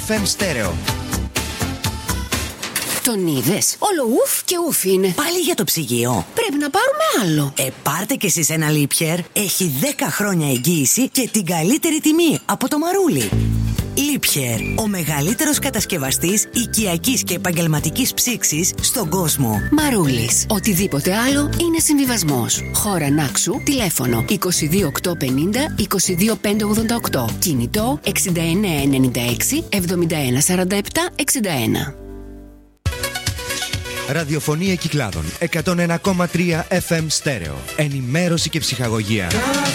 FM Stereo. Τον είδες? Όλο ουφ και ουφ είναι. Πάλι για το ψυγείο. Πρέπει να πάρουμε άλλο. Πάρτε κι εσείς ένα Liebherr. Έχει 10 χρόνια εγγύηση και την καλύτερη τιμή από το Μαρούλι. Liebherr, ο μεγαλύτερος κατασκευαστής οικιακής και επαγγελματικής ψήξης στον κόσμο. Μαρούλης. Οτιδήποτε άλλο είναι συμβιβασμός. Χώρα Νάξου, τηλέφωνο 22850 22588. Κινητό 6996 7147 61. Ραδιοφωνία Κυκλάδων 101,3 FM Stereo. Ενημέρωση και ψυχαγωγία.